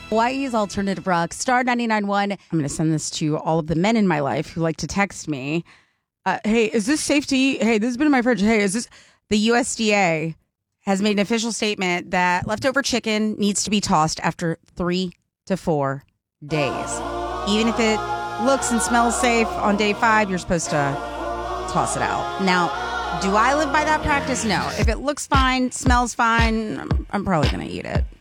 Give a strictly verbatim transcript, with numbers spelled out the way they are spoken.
Hawaii's Alternative Rock, Star ninety-nine point one. I'm going to send this to all of the men in my life who like to text me. Uh, hey, is this safe to eat? Hey, this has been in my fridge. Hey, is this... The U S D A has made an official statement that leftover chicken needs to be tossed after three to four days. Even if it looks and smells safe on day five, you're supposed to toss it out. Now, do I live by that practice? No. If it looks fine, smells fine, I'm, I'm probably going to eat it.